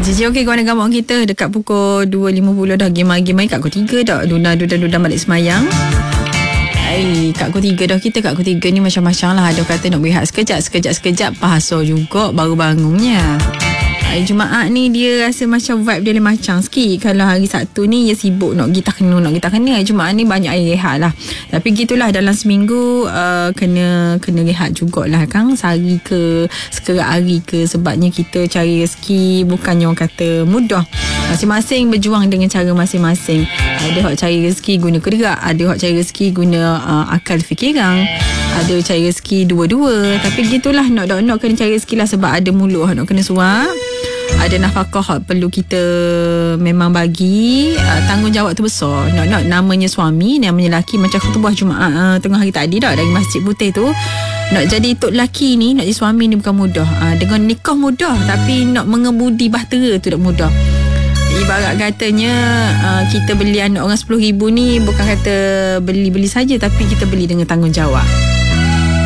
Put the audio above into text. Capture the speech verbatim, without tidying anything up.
Cici okey kawan kawan kita dekat pukul dua lima puluh dah game-game kat pukul tiga dah. Duna-duna balik semayang. Ai, kat pukul tiga dah kita kat pukul tiga ni macam-macam lah. Ada kata nak berehat sekejap, sekejap, sekejap. Pasal juga baru bangunnya. Hari Jumaat ni dia rasa macam vibe dia lain macam sikit. Kalau hari Sabtu ni dia sibuk nak gitah kena, nak gitah kena. Hari Jumaat ni banyak air rehat lah. Tapi gitulah dalam seminggu uh, kena kena rehat jugalah kan. Sehari ke, sekerat hari ke. Sebabnya kita cari rezeki bukannya orang kata mudah. Masing-masing berjuang dengan cara masing-masing. Ada hak cari rezeki guna kerak, ada hak cari rezeki guna uh, akal fikiran, ada cari rezeki dua-dua. Tapi gitulah, nak-nak kena cari rezeki lah. Sebab ada mulut nak kena suap, ada nafkah perlu kita memang bagi. uh, Tanggungjawab tu besar. Nak-nak namanya suami, namanya lelaki. Macam khutbah Jumaat uh, tengah hari tadi dah dari Masjid Putih tu. Nak jadi tok lelaki ni, nak jadi suami ni bukan mudah. uh, Dengan nikah mudah, tapi nak mengemudi bahtera tu tak mudah. Ibarat katanya uh, kita beli anak orang sepuluh ribu ni bukan kata beli-beli saja, tapi kita beli dengan tanggungjawab.